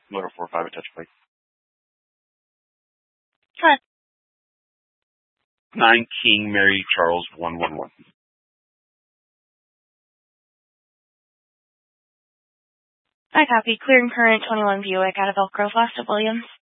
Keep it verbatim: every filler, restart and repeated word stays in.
Motor four five, attach plate. Hi. nine King Mary Charles one one one. I copy. Clear and current twenty-one Buick out of Elk Grove, West of Williams.